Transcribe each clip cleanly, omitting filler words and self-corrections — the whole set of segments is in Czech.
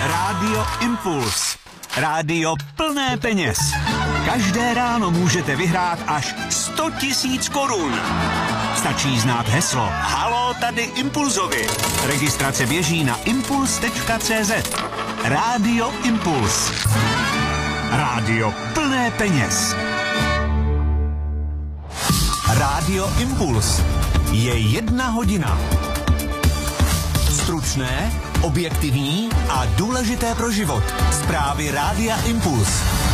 Rádio Impuls. Rádio plné peněz. Každé ráno můžete vyhrát až 100 000 korun. Stačí znát heslo Haló, tady Impulzovi. Registrace běží na impuls.cz. Rádio Impuls. Rádio plné peněz. Rádio Impuls. Je 1 hodina. Stručné, objektivní a důležité pro život. Zprávy Rádia Impuls.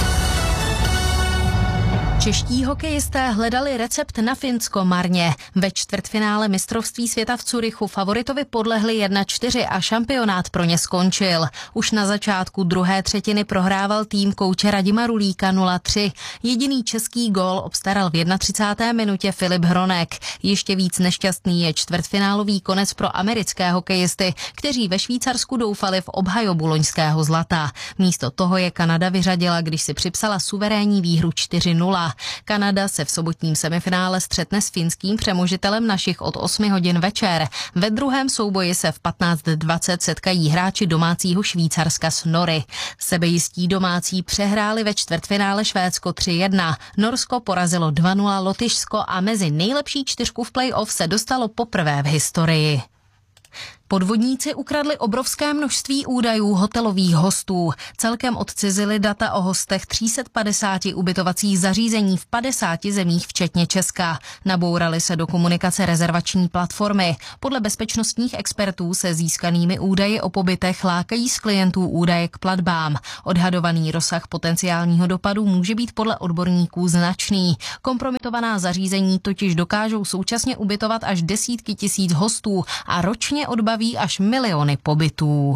Čeští hokejisté hledali recept na Finsko marně. Ve čtvrtfinále mistrovství světa v Curychu favoritovi podlehli 1-4 a šampionát pro ně skončil. Už na začátku druhé třetiny prohrával tým kouče Radima Rulíka 0-3. Jediný český gól obstaral v 31. minutě Filip Hronek. Ještě víc nešťastný je čtvrtfinálový konec pro americké hokejisty, kteří ve Švýcarsku doufali v obhajobu loňského zlata. Místo toho je Kanada vyřadila, když si připsala suverénní výhru 4-0. Kanada se v sobotním semifinále střetne s finským přemožitelem našich od 8 hodin večer. Ve druhém souboji se v 15:20 setkají hráči domácího Švýcarska s Nory. Sebejistí domácí přehráli ve čtvrtfinále Švédsko 3-1. Norsko porazilo 2-0 Lotyšsko a mezi nejlepší 4 v play-off se dostalo poprvé v historii. Podvodníci ukradli obrovské množství údajů hotelových hostů. Celkem odcizili data o hostech 350 ubytovacích zařízení v 50 zemích včetně Česka. Nabourali se do komunikace rezervační platformy. Podle bezpečnostních expertů se získanými údaji o pobytech lákají z klientů údaje k platbám. Odhadovaný rozsah potenciálního dopadu může být podle odborníků značný. Kompromitovaná zařízení totiž dokážou současně ubytovat až desítky tisíc hostů a ročně odbaví až miliony pobytů.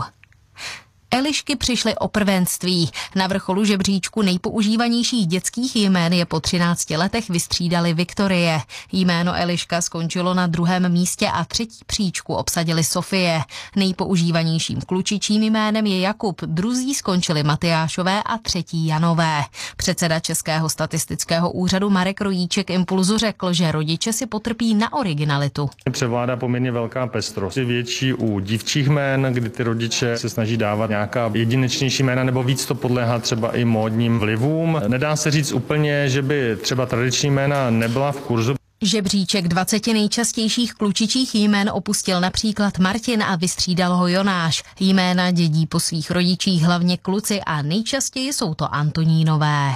Elišky přišly o prvenství. Na vrcholu žebříčku nejpoužívanějších dětských jmén je po 13 letech vystřídali Viktorie. Jméno Eliška skončilo na 2. místě a 3. příčku obsadili Sofie. Nejpoužívanějším klučičím jménem je Jakub, druzí skončili Matyášové a 3. Janové. Předseda Českého statistického úřadu Marek Rojíček Impulzu řekl, že rodiče si potrpí na originalitu. Převládá poměrně velká pestrost. Je větší u dívčích jmén, kdy ty rodiče se snaží dávat nějaká jedinečnější jména nebo víc to podléhá třeba i módním vlivům. Nedá se říct úplně, že by třeba tradiční jména nebyla v kurzu. Žebříček 20 nejčastějších klučičích jmén opustil například Martin a vystřídal ho Jonáš. Jména dědí po svých rodičích hlavně kluci a nejčastěji jsou to Antonínové.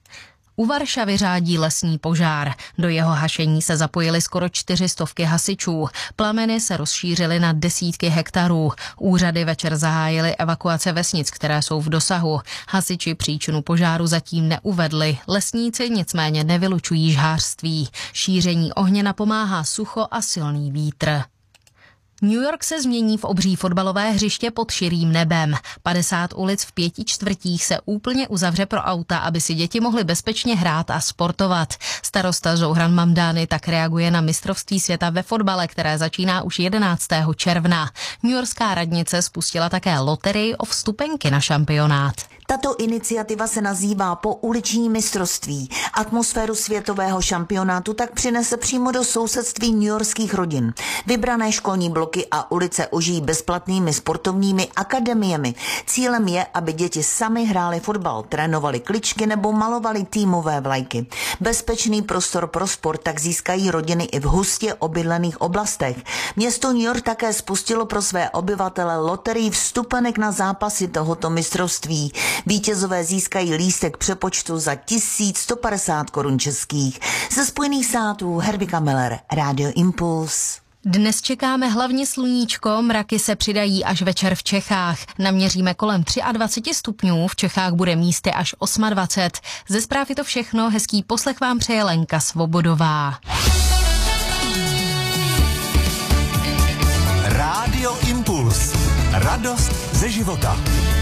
U Varšavy řádí lesní požár. Do jeho hašení se zapojili skoro 400 hasičů. Plameny se rozšířily na desítky hektarů. Úřady večer zahájily evakuace vesnic, které jsou v dosahu. Hasiči příčinu požáru zatím neuvedli. Lesníci nicméně nevylučují žhářství. Šíření ohně napomáhá sucho a silný vítr. New York se změní v obří fotbalové hřiště pod širým nebem. 50 ulic v 5 čtvrtích se úplně uzavře pro auta, aby si děti mohly bezpečně hrát a sportovat. Starosta Zohran Mamdani tak reaguje na mistrovství světa ve fotbale, které začíná už 11. června. Newyorská radnice spustila také loterii o vstupenky na šampionát. Tato iniciativa se nazývá Pouliční mistrovství. Atmosféru světového šampionátu tak přinese přímo do sousedství newyorských rodin. Vybrané školní bloky a ulice ožijí bezplatnými sportovními akademiemi. Cílem je, aby děti sami hrály fotbal, trénovali kličky nebo malovali týmové vlajky. Bezpečný prostor pro sport tak získají rodiny i v hustě obydlených oblastech. Město New York také spustilo pro své obyvatele loterii vstupenek na zápasy tohoto mistrovství. Vítězové získají lístek přepočtu za 1150 korun českých. Ze Spojených států Hervika Miller, Rádio Impuls. Dnes čekáme hlavně sluníčko, mraky se přidají až večer v Čechách. Naměříme kolem 23 stupňů, v Čechách bude místy až 28. Ze zpráv je to všechno, hezký poslech vám přeje Lenka Svobodová. Rádio Impuls. Radost ze života.